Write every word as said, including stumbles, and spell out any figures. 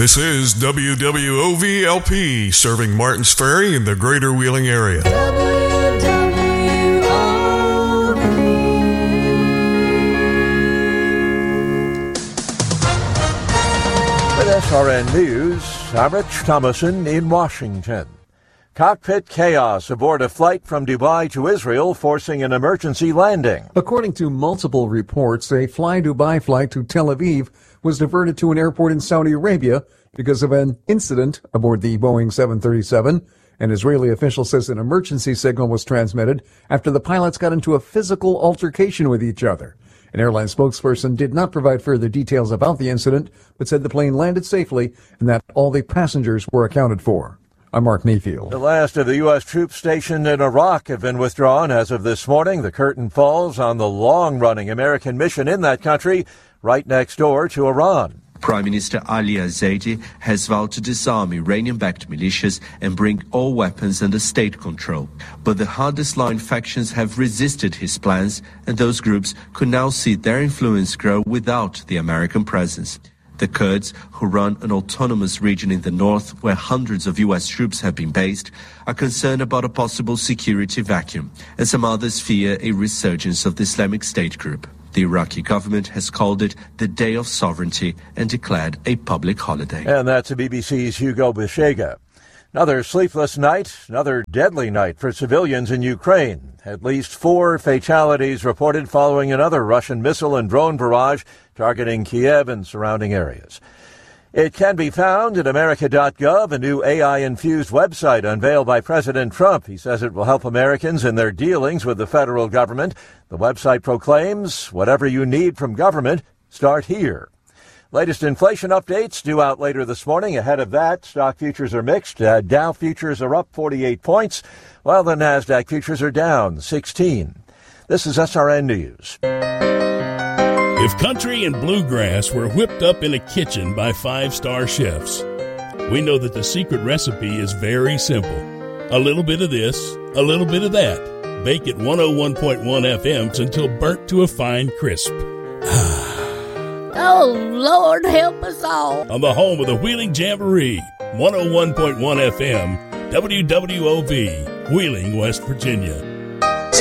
This is W W O V L P, serving Martins Ferry in the greater Wheeling area. W W O V. With S R N News, I'm Rich Thomason in Washington. Cockpit chaos aboard a flight from Dubai to Israel, forcing an emergency landing. According to multiple reports, a Fly Dubai flight to Tel Aviv was diverted to an airport in Saudi Arabia because of an incident aboard the Boeing seven thirty-seven. An Israeli official says an emergency signal was transmitted after the pilots got into a physical altercation with each other. An airline spokesperson did not provide further details about the incident, but said the plane landed safely and that all the passengers were accounted for. I'm Mark Mayfield. The last of the U S troops stationed in Iraq have been withdrawn as of this morning. The curtain falls on the long-running American mission in that country, right next door to Iran. Prime Minister Ali al-Zaidi has vowed to disarm Iranian-backed militias and bring all weapons under state control. But the hardest-line factions have resisted his plans, and those groups could now see their influence grow without the American presence. The Kurds, who run an autonomous region in the north where hundreds of U S troops have been based, are concerned about a possible security vacuum, and some others fear a resurgence of the Islamic State group. The Iraqi government has called it the Day of Sovereignty and declared a public holiday. And that's the B B C's Hugo Bishega. Another sleepless night, another deadly night for civilians in Ukraine. At least four fatalities reported following another Russian missile and drone barrage targeting Kiev and surrounding areas. It can be found at America dot gov, a new A I-infused website unveiled by President Trump. He says it will help Americans in their dealings with the federal government. The website proclaims, whatever you need from government, start here. Latest inflation updates due out later this morning. Ahead of that, stock futures are mixed. Uh, Dow futures are up forty-eight points, while the NASDAQ futures are down sixteen. This is S R N News. If country and bluegrass were whipped up in a kitchen by five-star chefs, we know that the secret recipe is very simple. A little bit of this, a little bit of that. Bake at one oh one point one F M's until burnt to a fine crisp. Oh, Lord, help us all. On the home of the Wheeling Jamboree, one oh one point one F M, W W O V, Wheeling, West Virginia.